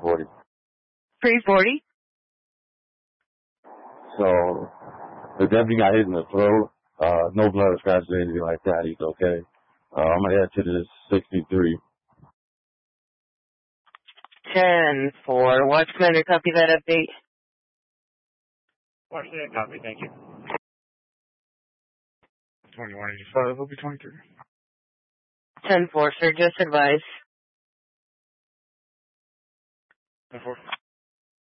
340. 340? So the deputy got hit in the throat. No blood or scratches or anything like that. He's okay. I'm gonna head to this 63. 10-4. Watch Commander, copy that update. Watch that, copy, thank you. 2185, will be 23. 10-4, sir, just advise. 10-4.